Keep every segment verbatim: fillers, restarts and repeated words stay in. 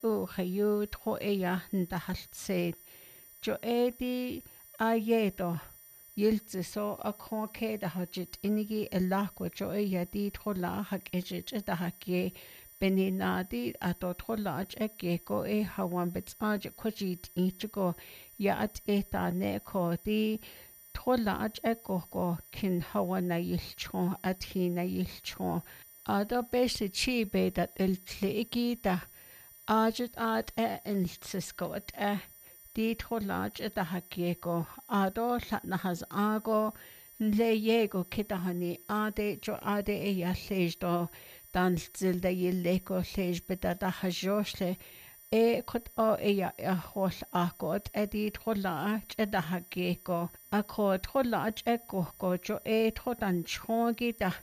u hayu tro eya ndahaltse jo edi ayedo yiltse so akonke da hajit inigi elako jo eya di trola hak ejit da hakie beninadi ato trola eke ko e hawan bets aj kojit ichigo ya at eta ne ko di trola eko ko kin hawan na yilchon at hi na yilchon ada besi chi be dat el tlegi da ajit at e iltsisko at e di trola da hakie ko ado latna has ago le yego kitahani ade jo ade e ya sejdo dan zilda yilleko sej beta da hajoshle e kot o e ya ya hol akot e di trola da hakie ko ako trola e ko ko jo e trodan chongi da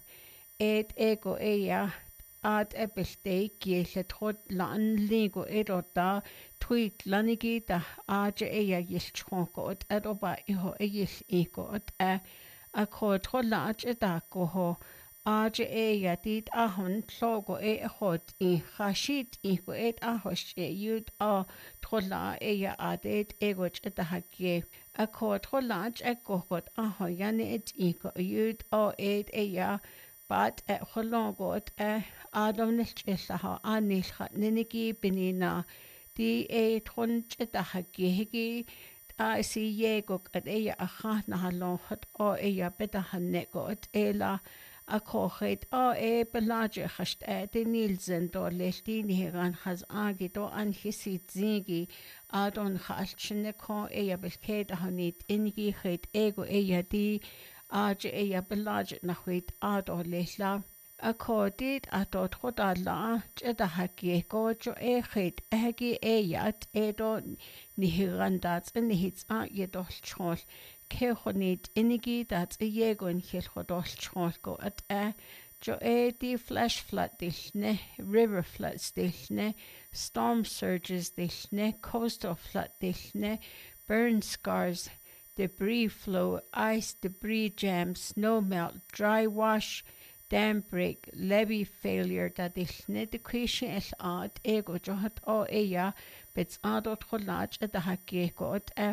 et ego e ya ad e belte giele trod lan ligo edota tweet lanigi da aje e ya yil chonko ot adoba iho e yil ego ot e a ko trola e da ko ho aje e ya dit ahon logo e hot i khashit i ko et ahosh e yud a trola e ya adet ego e da hakie a ko trola e ko got aho yani et i ko yud o et e ya But at Holongot a Adamnish Isaha Anisha Ninigi Benina D A Tunch at the Hagihigi I see Yegok at Aya Ahana Halon hot or Aya Beta Hanego at Ela a Kohet or a Belaja Hasht at the Nielsen or Lesdini Hiran has argued or Anhisi Zingi Adon Hashneko Aya Belkeda Hanit Ingi Het Ego Aya D. Aje e ya belaj na huit ado lesla a kodit ato troda la jeda haki ko jo e khit hagi e yat edo ni hirandat ni hits a yedo chol ke honit inigi dat e yegon hil hodol chol go at e jo e di flash flood dishne river floods dishne storm surges dishne coastal flood dishne burn scars debris flow, ice, debris jam, snow melt, dry wash, dam break, levee failure that is net the question is art ego johat o eya bets adot holaj at the hake got a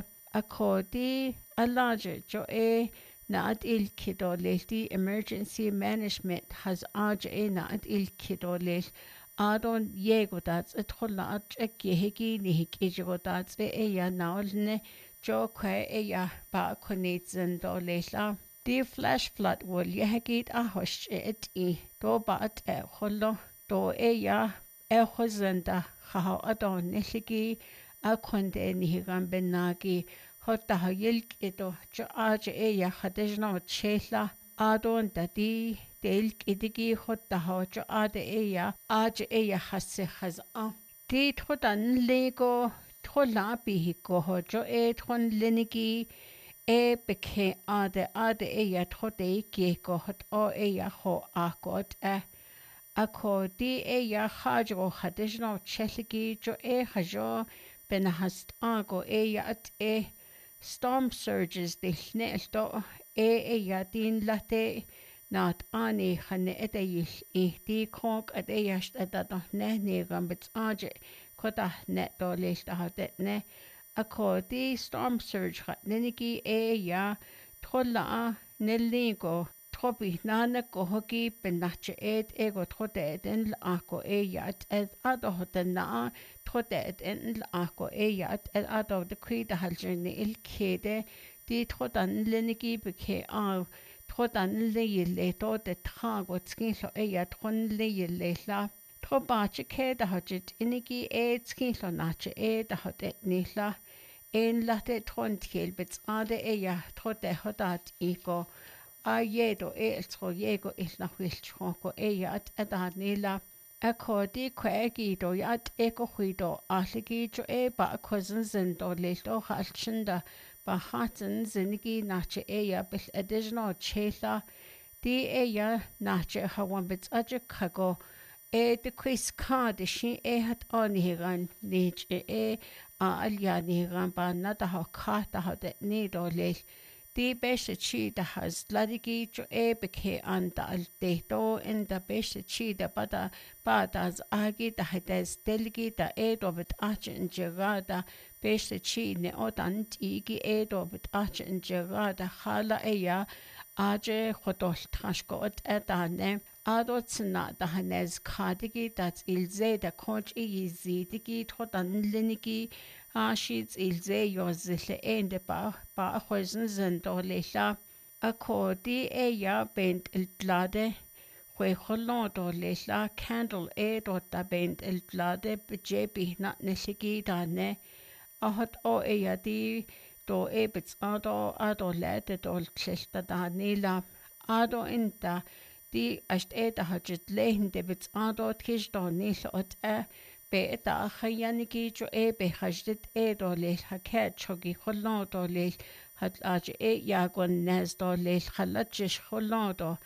akodi a larger jo e na at il kido the emergency management has aj e na at il kido les adon yego that's at holaj a gehegi ni hikijo that's e eya naolne Jo kwe e ya ba konitsen do leila. Di flash flood wol yehegit a hosh e et I do ba at e holo do e ya e hozenda chaho adon nishigi a konde nihigan benagi hota ha yilk edo jo aje e ya hadejno chela adon da di delk idigi hota ha jo ade e ya aje e ya hasse khazan. Di thodan lego Trola bihiko hojo e tron linigi e beke ade ade e ya trode gieko hot o e ya ho akot e ako di e ya hajo hadishno cheligi jo e hajo benahast ago e ya at e storm surges de hnelto e e ya din late nat ani khane ete yil e di konk at e yast at ne ne gambits aje Kota net do leist a ne a ko di storm surge hat ninigi e ya trola nelingo trobi nana ko hoki benache et ego trote den a ko e ya et ado hoten na trote en a ko e ya et ado de kwi da haljene il kede di trodan lenigi beke a trodan le le to de trago skin so e ya tron le le la Trobache ke da hajit inigi e skilo nache e da hodet nila en late trontiel bets ade e ya trote hodat iko a yedo e tro yego is na wilchoko e ya at adat nila a kodi kwegi do yat eko huido ahligi jo e ba cousin zindo lito halchinda ba hatin zinigi nache e ya bil additional chela di e ya nache hawan bets aje kago E de quiz card she e hat anihiran nich e a alianihiran ba nada ha kata ha de nido le di beshe chi da has ladigi jo e beke an da al de do in da beshe chi da bada badas agi da hades delgi da e do vet ach in gerada beshe chi ne odan tigi e do vet ach in gerada hala e ya aje khodol trashkot etane adot sna da hanes kadigi dat ilze da konch izidigi thodan linigi Ashits ilze yozile ende ba ba khozen zendolesha akodi e ya bent iltlade khwe kholodo lesha candle e dota bent iltlade bjebi na neshigi dane ahot o e ya di do e bits ado ado lete dol tshta danila ado inta di ast e da hajit lehende bits ado tkish do nil ot e Beta Hayaniki jo e be hajdet e do le haket chogi holando le hat aj e yagon nes do le halachish holando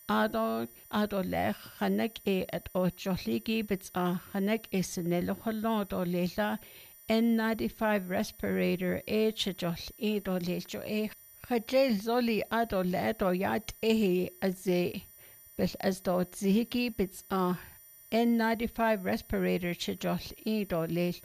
ado ado le hanek e at o joligi bits a hanek e senel holando le la N ninety-five respirator e chjol e do le jo e hajel zoli ado le do yat e aze bel as do zihiki bits a N ninety-five respirator chjol ido lel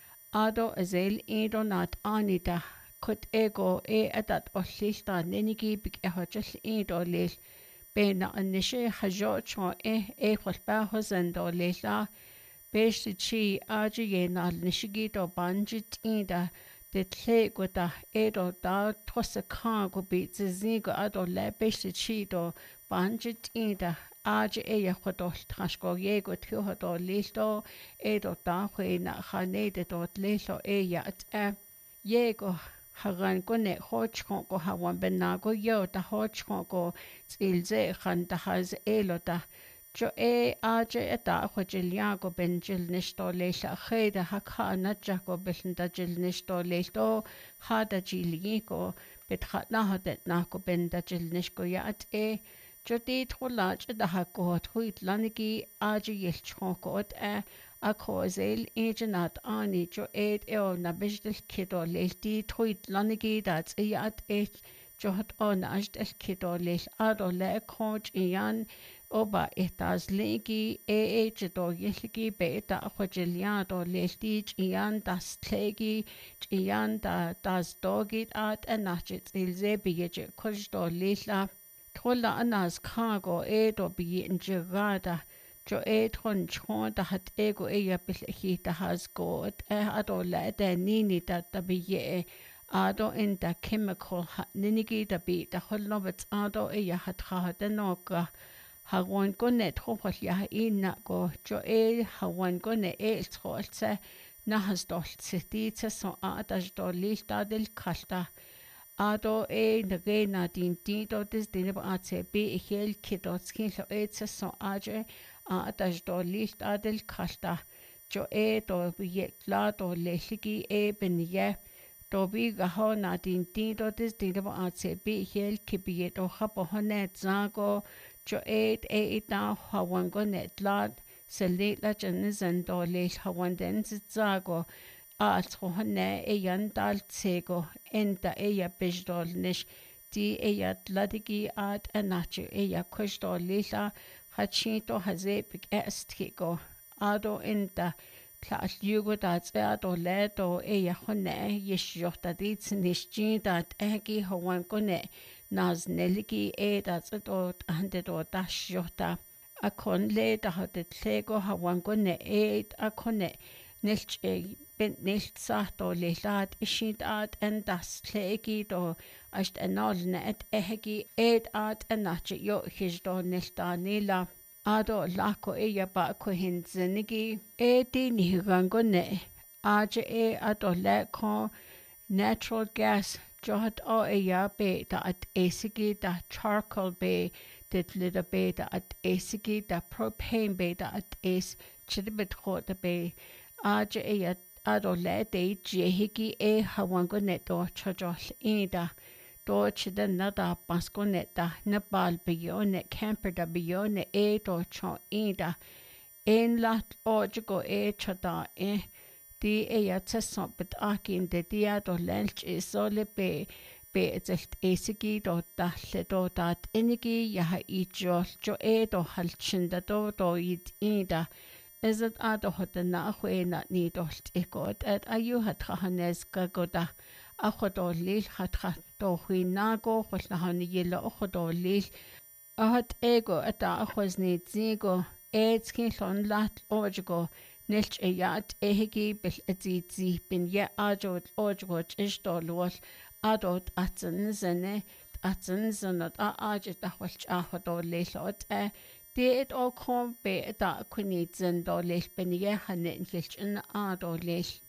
ado azel ido nat anita kut ego e adat ollista nenigi big e hajol ido lel bena anishe hajo cho e e khosba hozendo lela besh chi aji ye na nishigi do banjit ida de tle gota edo da tosaka go bi zigo ado le besh chi do banjit ida Aj e khodol trashko yego tho do listo e do ta khina khane de dot lelo e ya at yego hagan ko ne hoch ko hawan benago yo ta hoch ko tsilze khan ta haz elota jo e aj eta khojilya go benjil nisto lesha kheda hakhana jako belinda jil nisto lesto hada jili ko betkhana hadet na ko benda jil nisko ya at e Jodi tholaj da hakot huit lanigi aji yelchokot e a kozel ejanat ani jo ed eo na bijdel kido lelti huit lanigi dat iat e jot on ajdel kido lel ado le coach ian oba etas legi e e jdo yelgi beta khojiliado lelti ian das tlegi ian da das dogit at enachit ilze bije kojdo lela Tolla anas cargo edo bi in gerada jo e tron chon da hat ego e ya bil hi da has god e ado la da nini da da bi ye ado in da chemical ninigi da bi da holobet ado e ya hat ha da noka hawan ko net ho ya inna go jo e hawan ko ne e tsolse na has dol city so a da do lista del kasta Ado e nage na din din do dis din ba atse be hel kidot skin lo etsa so aje a ataj do list adel kasta jo e do ye la do leshigi e ben ye do bi ga ho na din din do dis din ba atse be hel kibi do habo honet zago jo e e ta hawan go net la selit la jen do le hawan den zago a trohne e yandal tsego enta e ya bejdol nish di e ya ladigi at anache e ya koshdol lila hachito haze big estiko ado enta klas yugo dat ado ledo e ya hone yeshota dit nishji dat egi hawan kone naz neligi e dat dot ande do dashota akon le da hat tlego hawan kone e akone nilch bent nicht sagt o lelat ishit at en das tlegi do ast enolne et ehegi ed at enache yo hizdo nilta nila ado lako e ya ba ko hinzenigi e di ni rango ne aje e ado le ko natural gas jot o e ya be da at esigi da charcoal be dit lida be da at esigi da propane be da at es chidibit khot be aje e ya ado le de jehiki e hawango neto chojol ida do chida nada pasko neta nepal bione camper da bione e do cho ida en lat ojigo e chada e di e ya tseson bit akin de dia do lench e sole be beetelt esigi do dalle do dat enigi ja ijo jo e do halchinda do do it ida is it ado hot na khwena ni dolt ikot at ayu hat khanes gagoda a khodolil hat khat do khwina go khwla han yela khodolil a hat ego ata khwzni zigo et kin lon lat ojo Nilch e yat ehegi bil etizi bin ye ajot ojgot ishtolwal adot atsen zene atsen zanat a ajet ahwalch ahdo lelot e de it o kom be da kunit zen do lel bin ye hanen filch in ado lel